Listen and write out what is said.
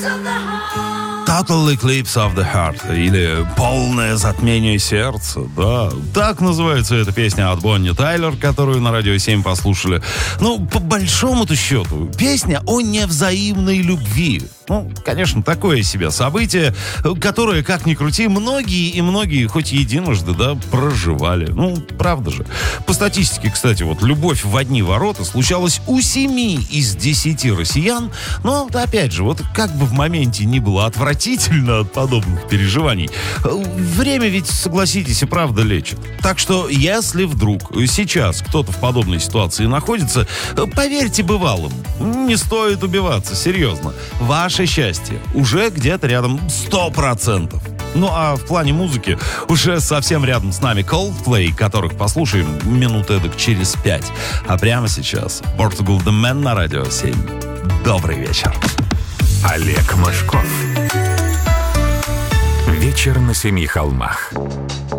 Total Eclipse of the Heart, или «Полное затмение сердца», да. Так называется эта песня от Бонни Тайлер, которую на Радио 7 послушали. Ну, по большому-то счету, песня о невзаимной любви. Ну, конечно, такое себе событие, которое, как ни крути, многие хоть единожды, да, проживали. Ну, правда же. По статистике, кстати, вот любовь в одни ворота случалась у 7 из 10 россиян. Но, опять же, вот как бы в моменте ни было отвратительно от подобных переживаний, время ведь, согласитесь, и правда лечит. Так что, если вдруг сейчас кто-то в подобной ситуации находится, поверьте бывалым, не стоит убиваться, серьезно. Ваше счастье уже где-то рядом 100%. Ну а в плане музыки уже совсем рядом с нами Coldplay, которых послушаем минут эдак через 5. А прямо сейчас Portugal The Man на Радио 7. Добрый вечер. Олег Мошков. Вечер на 7 холмах.